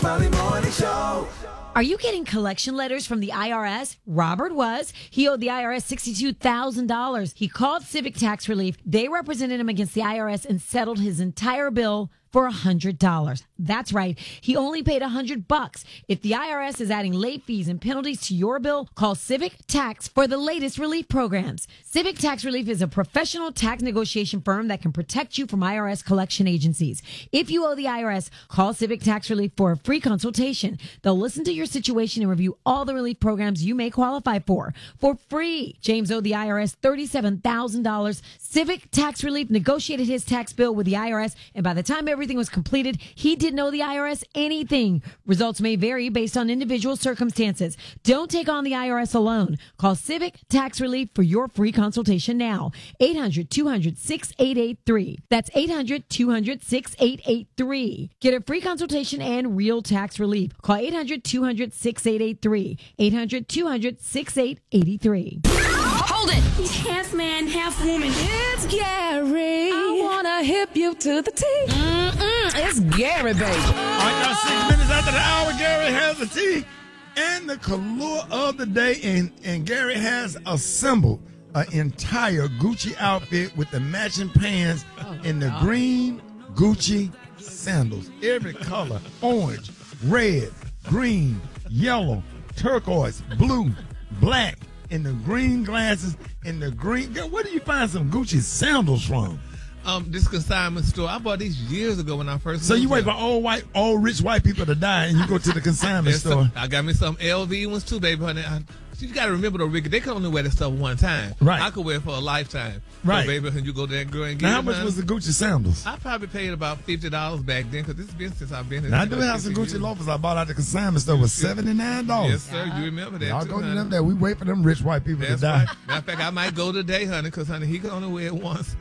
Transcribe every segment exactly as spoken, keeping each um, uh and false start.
Molly Morning Show. Are you getting collection letters from the I R S? Robert was. He owed the I R S sixty-two thousand dollars. He called Civic Tax Relief. They represented him against the I R S and settled his entire bill for one hundred dollars. That's right. He only paid one hundred bucks. If the I R S is adding late fees and penalties to your bill, call Civic Tax for the latest relief programs. Civic Tax Relief is a professional tax negotiation firm that can protect you from I R S collection agencies. If you owe the I R S, call Civic Tax Relief for a free consultation. They'll listen to your situation and review all the relief programs you may qualify for for free. James owed the I R S thirty-seven thousand dollars. Civic Tax Relief negotiated his tax bill with the I R S, and by the time everything was completed, he didn't owe the I R S anything. Results may vary based on individual circumstances. Don't take on the I R S alone. Call Civic Tax Relief for your free consultation now. eight hundred, two hundred, six eight eight three. That's eight hundred, two hundred, six eight eight three. Get a free consultation and real tax relief. Call eight hundred, two hundred, six eight eight three. eight hundred, two hundred, six eight eight three. Hold it! He's half man, half woman. It's Gary. I wanna hip you to the T. Mm-mm, it's Gary, baby. All right, y'all, six minutes after the hour, Gary has the tea and the color of the day, and, and Gary has assembled an entire Gucci outfit with the matching pants oh, and the God. green Gucci sandals. Every color, orange, red, green, yellow, turquoise, blue, black, and the green glasses and the green. Where do you find some Gucci sandals from? Um, this consignment store. I bought these years ago when I first. So you wait there. for old white, old rich white people to die, and you go to the consignment store. Some, I got me some L V ones too, baby. Honey. I, you got to remember though, Ricky. They can only wear this stuff one time. Right. I could wear it for a lifetime. Right, so, baby. When you go to that girl and get now, how it, much honey, was the Gucci sandals? I probably paid about fifty dollars back then because it's been since I've been here. Now, I do have some Gucci loafers I bought out the consignment store was seventy nine dollars. Yes, sir. You remember that? Y'all too, go to honey. them there. We wait for them rich white people That's to die. Right. Matter of fact, I might go today, honey, because honey, he can only wear it once.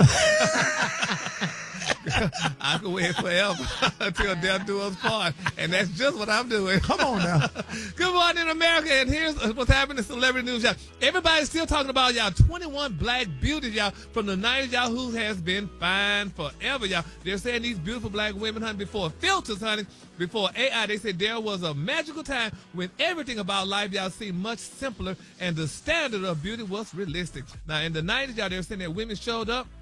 I can wear it forever until death do us part, and that's just what I'm doing. Come on now. Good morning, America, and here's what's happening in celebrity news, y'all. Everybody's still talking about y'all twenty-one black beauties, y'all, from the nineties, y'all, who has been fine forever, y'all. They're saying these beautiful black women, honey, before filters, honey, before A I, they said there was a magical time when everything about life, y'all, seemed much simpler, and the standard of beauty was realistic. Now, in the nineties, y'all, they were saying that women showed up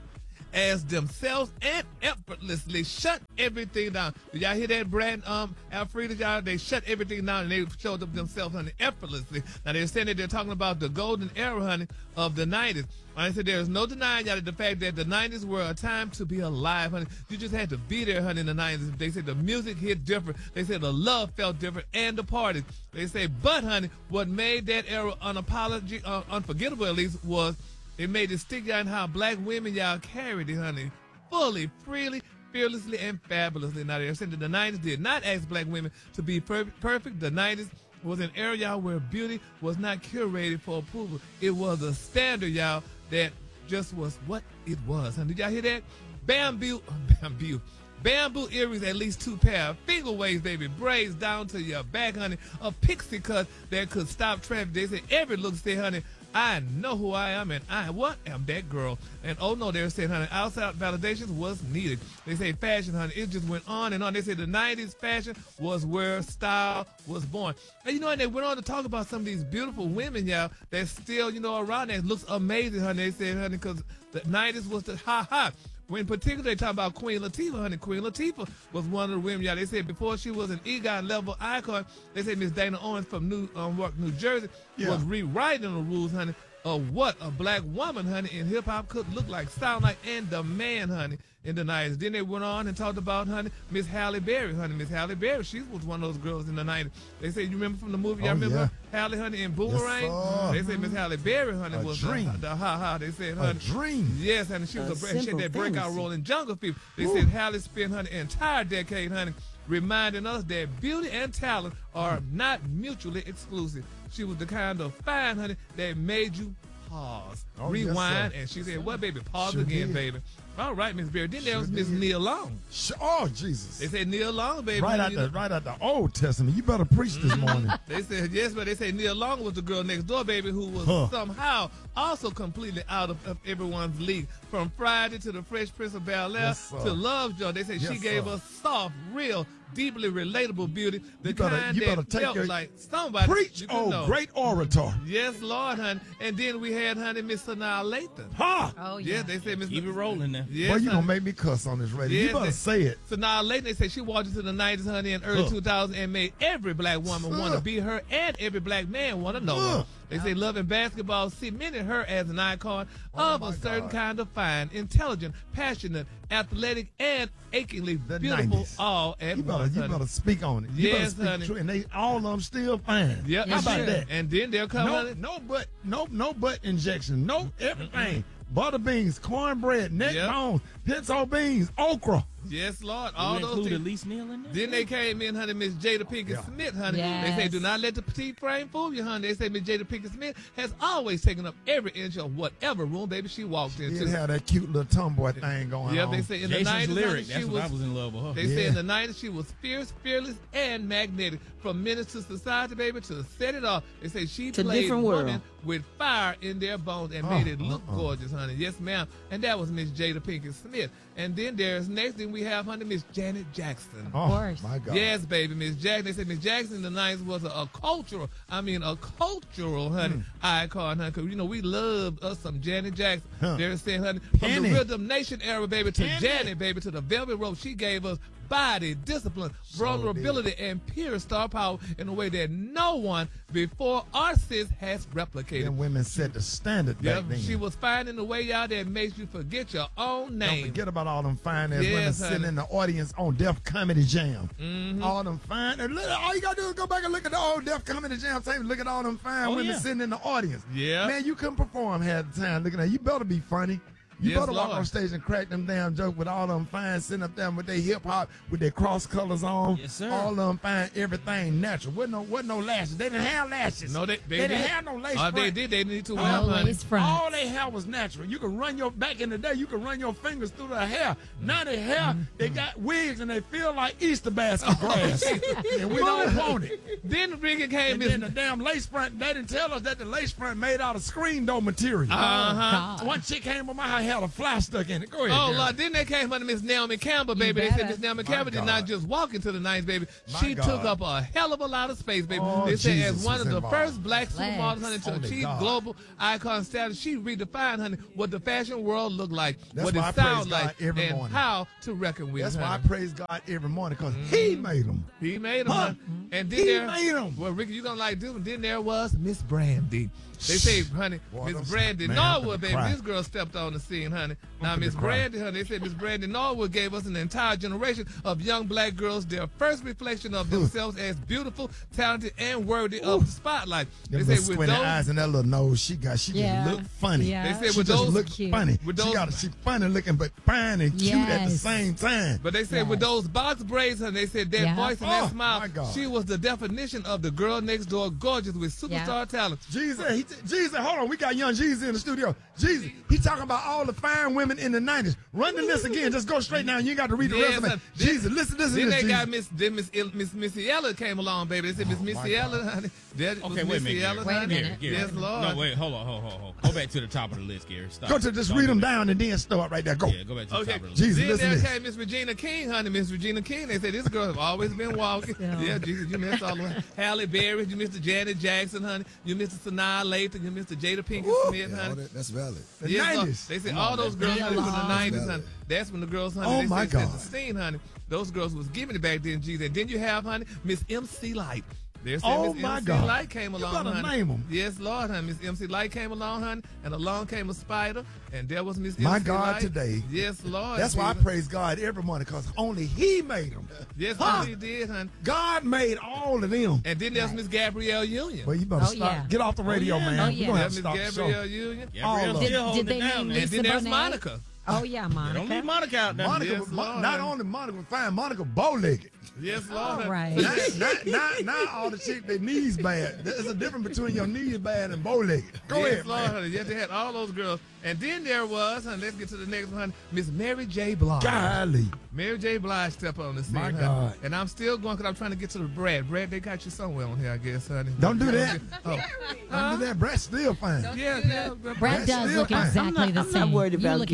as themselves and effortlessly shut everything down. Did y'all hear that, Brad um, Alfreda, y'all? They shut everything down and they showed up themselves, honey, effortlessly. Now, they're saying that they're talking about the golden era, honey, of the nineties. I said there's no denying, y'all, the fact that the nineties were a time to be alive, honey. You just had to be there, honey, in the nineties. They said the music hit different. They said the love felt different and the parties. They say, but, honey, what made that era unapology, uh, unforgettable, at least, was it made it stick y'all in how black women, y'all, carried it, honey, fully, freely, fearlessly, and fabulously. Now, they're saying that the nineties did not ask black women to be per- perfect. The nineties was an era, y'all, where beauty was not curated for approval. It was a standard, y'all, that just was what it was. Honey, did y'all hear that? Bamboo, bamboo. Bamboo earrings, at least two pair. Finger waves, baby. Braids down to your back, honey. A pixie cut that could stop traffic. They said every look said, honey, I know who I am, and I what am that girl. And oh no, they were saying, honey, outside validations was needed. They say fashion, honey, it just went on and on. They said the nineties fashion was where style was born. And you know, and they went on to talk about some of these beautiful women, y'all, that's still, you know, around that looks amazing, honey. They said, honey, because the nineties was the ha-ha. When particularly they talk about Queen Latifah, honey, Queen Latifah was one of the women, y'all. They said before she was an EGOT level icon, they said Miss Dana Owens from New um, New Jersey yeah. was rewriting the rules, honey, of what a black woman, honey, in hip hop could look like, sound like, and demand, honey, in the nineties. Then they went on and talked about, honey, Miss Halle Berry, honey. Miss Halle Berry, she was one of those girls in the nineties. They say, you remember from the movie, y'all oh, remember yeah. Halle, honey, in Boomerang? Yes, they said Miss Halle Berry, honey, a was dream. the, the ha-ha. They said, honey. A dream. Yes, honey, she was a, a she had that breakout fantasy. role in Jungle Fever. They Ooh. said Halle spent, honey, entire decade, honey, reminding us that beauty and talent are not mutually exclusive. She was the kind of fine, honey, that made you pause, Oh, rewind, yes, and she said, what, baby? Pause Sure again, did. baby. All right, Miss Berry. Then there Sure was Miss did. Nia Long. Sh- Oh, Jesus. They said Nia Long, baby. Right honey, out you the know. right out the Old Testament. You better preach this morning. They said yes, but they said Nia Long was the girl next door, baby, who was Huh. somehow also completely out of, of everyone's league. From Friday to the Fresh Prince of Bel Air Yes, sir. to Lovejoy, they said Yes, she gave sir. us soft, real, deeply relatable beauty. The You better- kind you better that take felt your- like somebody. Preach, you can oh, know. great orator. Yes, Lord, honey. And then we had, honey, Miss Sanaa Lathan. Ha! Oh, Yeah, yeah. they said Miss. Keep it rolling now. Yes, Boy, you honey. gonna make me cuss on this radio. Yes, you better they- say it. Sanaa Lathan, they said she walked into the nineties, honey, in early Huh. two thousand and made every black woman want to Huh. be her and every black man want to know Huh. her. They say loving basketball cemented her as an icon Oh, of my a certain God. kind of fine, intelligent, passionate, athletic, and achingly The beautiful nineties. all at You better, once, you honey. better speak on it. You Yes, better speak honey. true. And they all of them still fine. Yep, How about sure. that? And then they'll come, No, honey. no butt, no, no butt injection, no everything. Butter beans, cornbread, neck Yep. bones, pinto beans, okra. Yes, Lord. All All you those include things. Elise Neal in there? Then they came in, honey, Miss Jada Pinkett Yeah. Smith, honey. They say, Yes. do not let the petite frame fool you, honey. They say Miss Jada Pinkett Smith has always taken up every inch of whatever room, baby, she walked She into. did have that cute little tomboy thing going Yeah, on. they say in the Jason's nineties, lyric. honey, That's she when was. I was in love with her. They say Yeah. in the nineties she was fierce, fearless, and magnetic. From menace to society, baby, to set it off. They say she To played different women world. with fire in their bones and Uh, made it look uh, uh. gorgeous, honey. Yes, ma'am. And that was Miss Jada Pinkett Smith. And then there's next thing we have, honey, Miss Janet Jackson. Oh, course. my God. Yes, baby, Miss Jackson. They said Miss Jackson in the nineties was a, a cultural, I mean, a cultural, honey, Hmm. icon, honey. Because, you know, we loved us some Janet Jackson. Huh. They're saying, honey, from Penny. the Rhythm Nation era, baby, to Penny. Janet, baby, to the Velvet Rope, she gave us body, discipline, vulnerability, and pure star power in a way that no one before or since has replicated. Them women set the standard Yeah, back then. she was finding a way out that makes you forget your own Don't name. forget about all them fine ass Yes, women sitting honey. in the audience on Def Comedy Jam. Mm-hmm. All them fine. and look, all you gotta do is go back and look at the old Def Comedy Jam tape. Look at all them fine Oh, women yeah. sitting in the audience. Yeah. Man, you couldn't perform half the time looking at. You better be funny. You Yes, better walk Lord. on stage and crack them damn jokes with all them fine sitting up there with their hip hop with their cross colors on. Yes, sir. All them fine, everything natural. Wasn't no, wasn't no lashes. They didn't have lashes. No, they, they, didn't did. have no lace Oh, they front. did. They need to wear No honey. lace front. All they hair was natural. You could run your back in the day. You could run your fingers through the hair. Now they hair, they got wigs and they feel like Easter basket grass, and we don't want it. Then Ricky came And in. then the damn lace front. They didn't tell us that the lace front made out of screen door material. Uh-huh. God. One chick came on my house had a fly stuck in it. Go ahead. Oh, girl. Lord. Then they came under Miss Naomi Campbell, baby. They better. said Miss Naomi My Campbell did God. not just walk into the nineties, baby. My She God. took up a hell of a lot of space, baby. Oh, they said Jesus as one was of the involved. first black Flex. supermodels, honey, to Only achieve God. global icon status, she redefined, honey, what the fashion world looked like, That's what why I it praise sounds God like, every and morning. how to reckon with. That's why I honey. praise God every morning because He made them. He made them. Huh? Huh? And then He there, made 'em. well, Ricky, you don't like this one. Then there was Miss Brandy. They say, honey, Boy, don't Miss stop, Brandy man, I'm Norwood, finna baby. cry. This girl stepped on the scene, honey. Now, finna Miss cry. Brandy, honey, they said Miss Brandy Norwood gave us an entire generation of young black girls their first reflection of themselves as beautiful, talented, and worthy of the spotlight. Them They little say with squinty those, eyes and that little nose she got, she Yeah. just look funny. Yeah. They said She with just those- look Cute. funny. With she those- got she funny looking, but fine and cute at the Yes. same time. but they said with Yes. those box braids, honey, they said that Yeah. voice and Oh, that smile, my God. she was the definition of the girl next door, gorgeous with superstar Yeah. talent. Jesus, he, Jesus, hold on, we got young Jesus in the studio. Jesus, he talking about all the fine women in the nineties. Run the list again. Just go straight now. You ain't got to read the Yes, resume. sir. Jesus, listen, listen Then to they this. got Jesus. Miss then Miss Il- Miss Missy Ella came along, baby. They said Miss Oh, my Missy Ella, God. honey. That Okay, was wait a Missy minute, Ella, Gary. Wait a honey. minute. Gary, Yes, Lord. No, wait, hold on, hold on, hold on. Go back to the top of the list, Gary. Stop. Go to just Don't read do them that. down and then start right there. Go. Yeah, go back to the Okay. top of the list. Jesus, then listen there to this. came Miss Regina King, honey. Miss Regina King. They said this girl has always been walking. Yeah. Yeah, Jesus, you missed all the way. Halle Berry, you missed the Janet Jackson, honey. You missed the Sanaa Lathan. You missed the Jada Pinkett Smith, Yeah, all honey. that, that's valid. The Yes, Lord. nineties. They said Come all on, those man. girls honey, from the That's nineties, valid. honey. That's when the girls, honey, Oh, they my said, set God. the scene, honey. Those girls was giving it back then, Jesus. And then you have, honey, Miss M C Light. There's Oh, Miss my M C God. Light came You along, better honey. name 'em. Yes, Lord, honey. Miss M C Light came along, honey, and along came a spider, and there was Miss My M C God, Light. today. Yes, Lord. That's why I Jesus. praise God every morning because only He made them. Yes, Huh? He did, honey. God made all of them. And then there's Miss Gabrielle Union. Well, you better Oh, start. yeah. Get off the radio, yeah. man. Oh, We're yeah. gonna Yeah, have Miss to stop the show. Gabrielle Union. Gabrielle All of still them. holding Did it they down name now. Lisa And then there's Bonet? Monica. Oh yeah, Don't Monica. leave Monica out now. Monica, Yes, was, Mo- Lord. not only Monica was fine, Monica bow-legged. Yes, Lord. All right. Not, not, not, not all the chicks, their knees bad. There's a difference between your knees bad and bow-legged. Go yes, ahead, Lord, man. honey. Yes, they had all those girls. And then there was, honey, let's get to the next one, honey, Miss Mary J. Blige. Golly. Mary J. Blige stepped on the scene, My honey. God. And I'm still going because I'm trying to get to the Brad. Brad, they got you somewhere on here, I guess, honey. Don't do that. Oh. Don't do that. Brett's still fine. Yeah, yeah. Brad That's does still look fine. exactly I'm not- the I'm same. not worried You about look Gary. I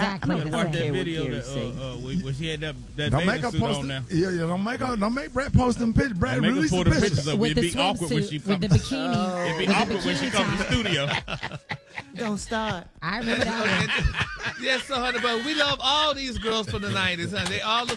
exactly I the don't Watch same. that care what video Gary that, say. uh, uh, when when she had that, that Don't make bathing her suit post on now. them. Yeah, yeah, don't make her. Don't make Brad post them pictures. Brad Don't make her release pull the the pictures. pictures up. With It'd the be awkward when she swimsuit, with the come. bikini. It'd be with the awkward when she bikini comes to the top. studio. Don't start. I remember that one. Yes, so honey, but we love all these girls from the nineties, honey. They all look